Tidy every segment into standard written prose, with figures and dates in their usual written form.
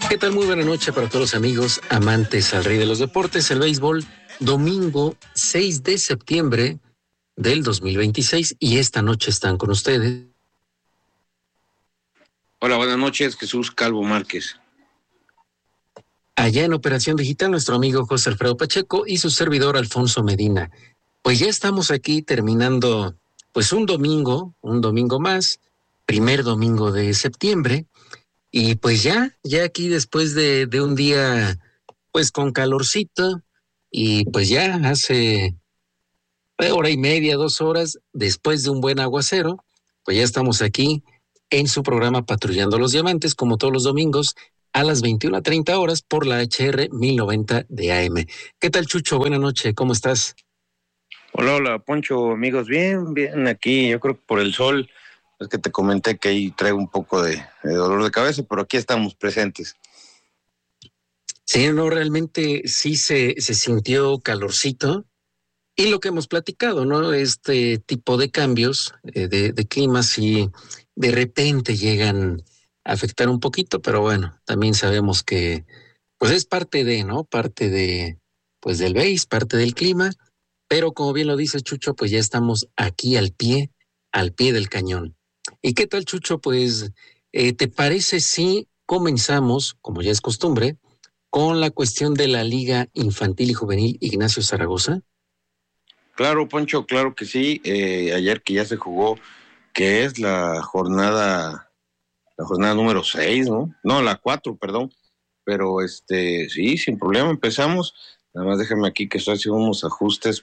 ¿Qué tal? Muy buena noche para todos los amigos amantes al rey de los deportes, el béisbol, domingo 6 de septiembre del 2026 y esta noche están con ustedes. Hola, buenas noches, Jesús Calvo Márquez. Allá en Operación Digital, nuestro amigo José Alfredo Pacheco y su servidor Alfonso Medina. Pues ya estamos aquí terminando, pues un domingo más, primer domingo de septiembre, y pues ya aquí después de un día, pues con calorcito, y pues ya hace hora y media, 2 horas, después de un buen aguacero, pues ya estamos aquí en su programa Patrullando los Diamantes, como todos los domingos, a las 21:30 por la HR 1090 de AM. ¿Qué tal, Chucho? Buenas noches, ¿cómo estás? Hola, Poncho, amigos, bien aquí, yo creo que por el sol, es que te comenté que ahí traigo un poco de dolor de cabeza, pero aquí estamos presentes. Sí, no, realmente sí se sintió calorcito. Y lo que hemos platicado, ¿no? Este tipo de cambios de clima sí de repente llegan a afectar un poquito, pero bueno, también sabemos que pues es parte de, ¿no? Parte de, pues del base, parte del clima, pero como bien lo dice Chucho, pues ya estamos aquí al pie del cañón. ¿Y qué tal, Chucho? Pues, ¿te parece si comenzamos, como ya es costumbre, con la cuestión de la Liga Infantil y Juvenil Ignacio Zaragoza? Claro, Poncho, claro que sí, ayer que ya se jugó, que es la jornada número 6, ¿no? No, la 4, perdón, pero sí, sin problema, empezamos. Nada más déjame aquí que estoy haciendo unos ajustes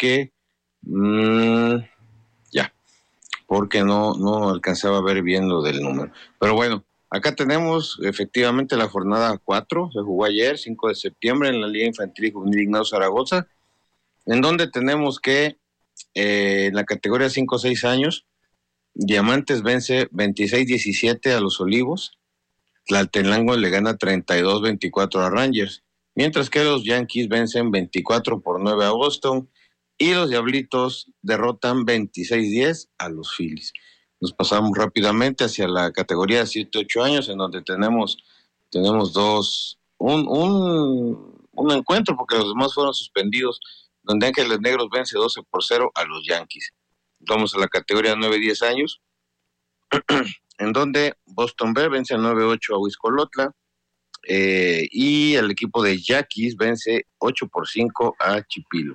ya, porque no alcanzaba a ver bien lo del número. Pero bueno, acá tenemos efectivamente la jornada 4, se jugó ayer, 5 de septiembre, en la Liga Infantil y Juvenil Ignacio Zaragoza, en donde tenemos que en la categoría 5-6 años, Diamantes vence 26-17 a los Olivos, Tlaltenango le gana 32-24 a Rangers, mientras que los Yankees vencen 24-9 a Boston y los Diablitos derrotan 26-10 a los Phillies. Nos pasamos rápidamente hacia la categoría de 7-8 años, en donde tenemos un encuentro, porque los demás fueron suspendidos, donde Ángeles Negros vence 12-0 a los Yankees. Vamos a la categoría 9-10 años, en donde Boston B vence 9-8 a Huixcolotla, y el equipo de Yaquis vence 8-5 a Chipilo.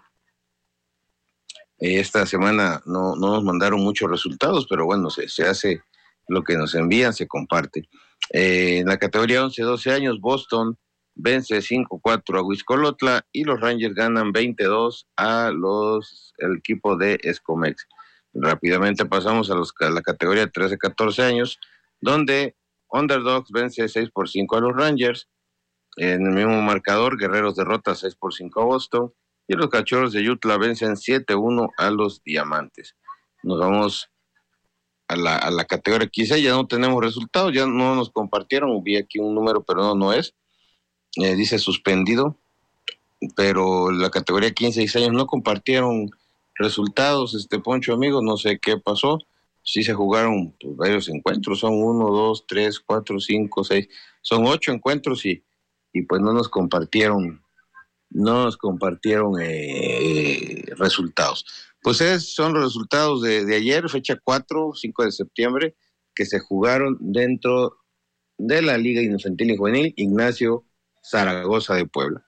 Esta semana no nos mandaron muchos resultados, pero bueno, se hace lo que nos envían, se comparte. En la categoría 11-12 años, Boston vence 5-4 a Huixcolotla y los Rangers ganan 22 a el equipo de Escomex. Rápidamente pasamos a la categoría 13-14 años, donde Underdogs vence 6-5 a los Rangers. En el mismo marcador, Guerreros derrota 6-5 a Boston y los Cachorros de Utah vencen 7-1 a los Diamantes. Nos vamos a la categoría 15, ya no tenemos resultados, ya no nos compartieron, vi aquí un número, pero no es. Dice suspendido, pero la categoría 15 y 6 años no compartieron resultados, Poncho, amigo, no sé qué pasó. Sí se jugaron pues, varios encuentros, son 1, 2, 3, 4, 5, 6, son 8 encuentros y pues no nos compartieron resultados. Pues son los resultados de ayer, fecha 4, 5 de septiembre, que se jugaron dentro de la Liga Infantil y Juvenil Ignacio Zaragoza de Puebla.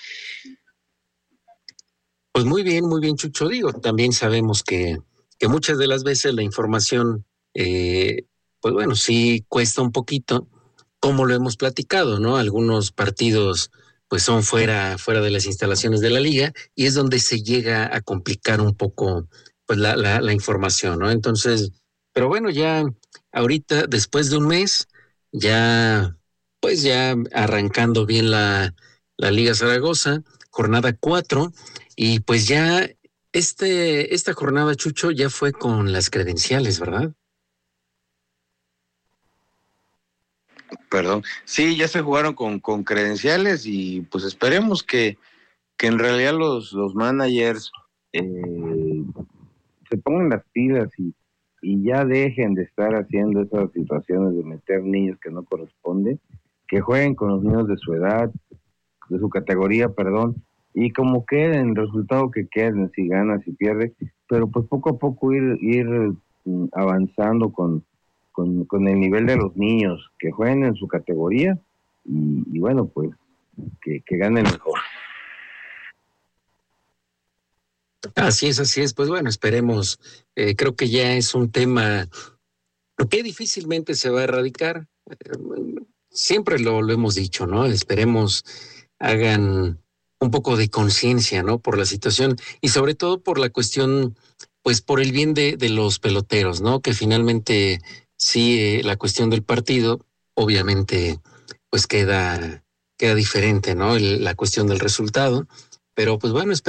Pues muy bien, Chucho. Digo, también sabemos que muchas de las veces la información, pues bueno, sí cuesta un poquito, como lo hemos platicado, ¿no? Algunos partidos pues son fuera de las instalaciones de la liga y es donde se llega a complicar un poco pues la información, ¿no? Entonces, pero bueno, ya ahorita, después de un mes, ya pues ya arrancando bien la Liga Zaragoza, jornada 4, y pues ya esta jornada, Chucho, ya fue con las credenciales, ¿verdad? Perdón. Sí, ya se jugaron con credenciales y pues esperemos que en realidad los managers se pongan las pilas y ya dejen de estar haciendo esas situaciones de meter niños que no corresponden, que jueguen con los niños de su edad, de su categoría, perdón, y como queden, el resultado que queden, si gana, si pierde, pero pues poco a poco ir avanzando con el nivel de los niños, que jueguen en su categoría y bueno, pues que gane el mejor. Así es. Pues bueno, esperemos. Creo que ya es un tema que difícilmente se va a erradicar. Siempre lo hemos dicho, ¿no? Esperemos hagan un poco de conciencia, ¿no? Por la situación y sobre todo por la cuestión, pues por el bien de los peloteros, ¿no? Que finalmente sí, la cuestión del partido, obviamente, pues queda diferente, ¿no? La cuestión del resultado, pero pues bueno,